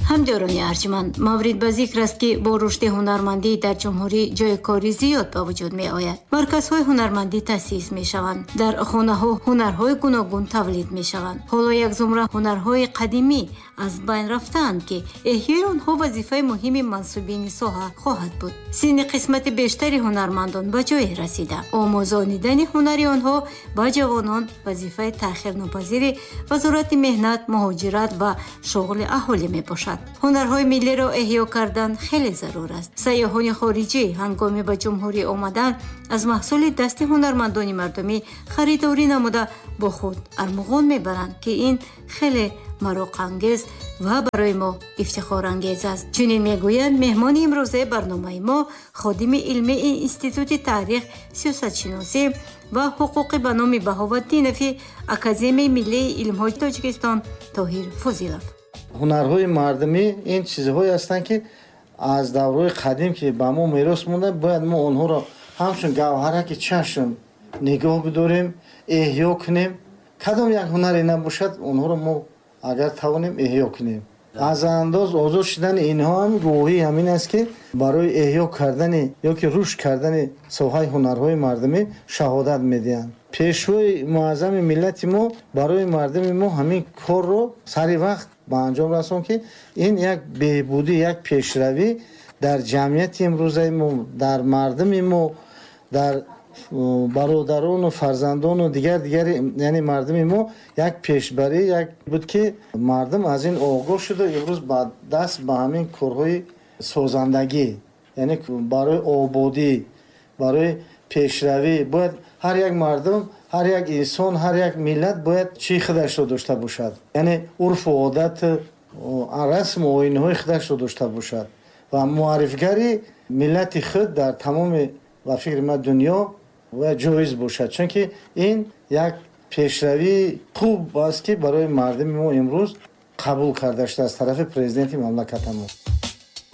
ҳамҷорони арҷманд, маврид ба зикр аст, ки бо рушди ҳунармандӣ дар ҷумҳурӣ ҷойи кори зиёд ба вуҷуд меояд. Марказҳои ҳунармандӣ таъсис мешаванд. Дар хонаҳо ҳунарҳои гуногун тавлид мешаванд. ҳоло як зумра ҳунарҳои қадимӣ аз байн рафтаанд, ки эҳёи онҳо вазифаи муҳими мансубини соҳа хоҳад буд. синни қисмати бештари ҳунармандон ба ҷое расида. омӯзонидани ҳунари онҳо ба ҷавонон вазифаи таъхирнопазири вазорати меҳнат, муҳоҷират ва шуғли аҳолӣ мебошад. ҳунарҳои миллиро эҳё кардан хеле зарур аст. сайёҳони хориҷӣ ҳангоми ба ҷумҳурӣ омадан аз маҳсули дасти ҳунармандони мардумӣ харидорӣ намуда бо худ армуғон мебаранд, ки ин хеле мароқангез ва барои мо ифтихорангез аст. чунин мегӯянд меҳмони имрӯзаи барномаи мо, ходими илмии Институти таърих, сиёсатшиносӣ ва ҳуқуқӣ ба номи Баҳоватдинови Академияи миллии илмҳои Тоҷикистон Тоҳир Фозилов. ҳунарҳои мардумӣ ин чизҳое ҳастанд, ки аз даврҳои қадим ки ба мо мерос монда, бояд мо онҳоро ҳамчун гавҳараки чашм нигоҳ бидорем, эҳё кунем. кадом як ҳунаре набошад, онҳоро мо агар тавонем эҳё кунем. аз андоз озод шудани инҳо ҳам гувоҳии ҳамин аст, ки барои эҳё кардани ё ки рушд кардани соҳаи ҳунарҳои мардумӣ шаҳодат медиҳанд. пешвои муаззами миллати мо барои мардуми мо ҳамин корро сари вақт ба анҷом расон, ки ин як беҳбудӣ, як пешравӣ дар ҷамъияти имрӯзаи мо, дар мардуми мо, дар бародарону фарзандону дигари яъне мардуми мо як пешбарӣ як буд, ки мардум аз ин огоҳ шуда имрӯз ба даст ба ҳамин корҳои созандагӣ, яъне барои ободӣ, барои пешравӣ бояд ҳар як мардум, ҳар як инсон, ҳар як миллат бояд чӣ худашро дошта бошад, яъне урфу одат, расму оинаҳои худашро дошта бошад ва муаррифгари миллати худ дар тамоми ба фикри ман дунё ва ҷоиз бошад, чунки ин як пешравии хуб аст, ки барои мардуми мо имрӯз қабул карда шуда аз тарафи президенти мамлакатамон.